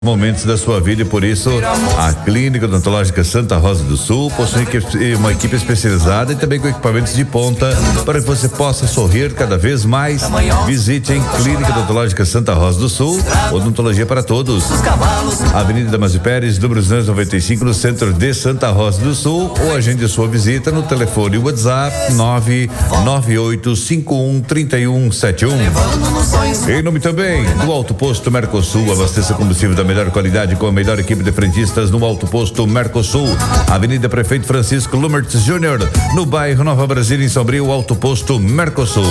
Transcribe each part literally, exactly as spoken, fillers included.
momentos da sua vida e por isso a Clínica Odontológica Santa Rosa do Sul possui uma equipe especializada e também com equipamentos de ponta para que você possa sorrir cada vez mais. Visite em Clínica Odontológica Santa Rosa do Sul, odontologia para todos. Avenida Damaso Pérez, número duzentos e noventa e cinco, no centro de Santa Rosa do Sul, ou agende sua visita no telefone WhatsApp nove nove oito cinco um três um sete um. Em nome também do Alto Posto Mercosul, abasteça combustível da melhor qualidade com a melhor equipe de frentistas no Alto Posto Mercosul, Avenida Prefeito Francisco Lumertz Júnior, no bairro Nova Brasília, em Sombrio, Alto Posto Mercosul.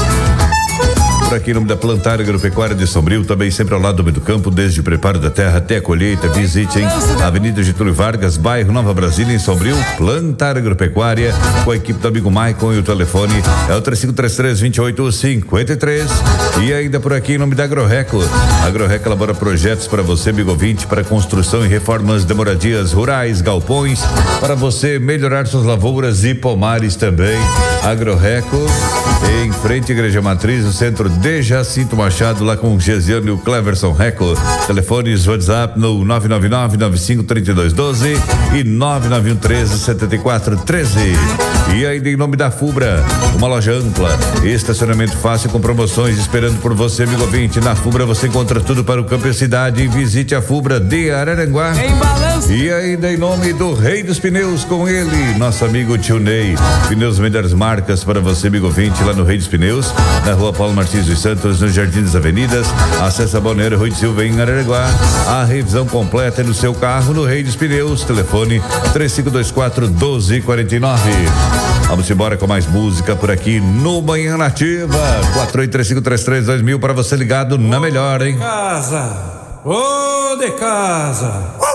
Aqui em nome da Plantar Agropecuária de Sombrio, também sempre ao lado do meio do campo, desde o preparo da terra até a colheita. Visitem Avenida Getúlio Vargas, bairro Nova Brasília, em Sombrio. Plantar Agropecuária, com a equipe do amigo Maicon, e o telefone é o três cinco três três, dois oito cinco três. E ainda por aqui em nome da Agroreco. A Agroreco elabora projetos para você, amigo ouvinte, para construção e reformas de moradias rurais, galpões, para você melhorar suas lavouras e pomares também. Agroreco, em frente à Igreja Matriz, no centro de Jacinto Machado, lá com o Gesiano e o Cleverson Reco. Telefones WhatsApp no nove nove nove, nove cinco três dois um dois e nove nove um três, sete quatro um três. E ainda em nome da Fubra, uma loja ampla, estacionamento fácil com promoções esperando por você, amigo ouvinte. Na Fubra você encontra tudo para o campo e cidade. Visite a Fubra de Araranguá. E ainda em nome do Rei dos Pneus, com ele, nosso amigo Tio Ney. Pneus melhores marcas para você, amigo ouvinte, lá no Rei dos Pneus, na rua Paulo Martins dos Santos, no Jardim das Avenidas. Acesse a Balneário Rui de Silva, em Araranguá. A revisão completa no seu carro no Rei dos Pneus. Telefone três cinco dois quatro, um dois quatro nove. Vamos embora com mais música por aqui no Manhã Nativa. quatro oito três cinco três três dois mil para você ligado na melhor, hein? Casa, ô de casa.